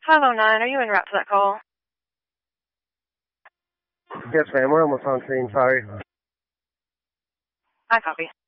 509, are you en route to that call? Yes, ma'am. We're almost on scene. Sorry. I copy.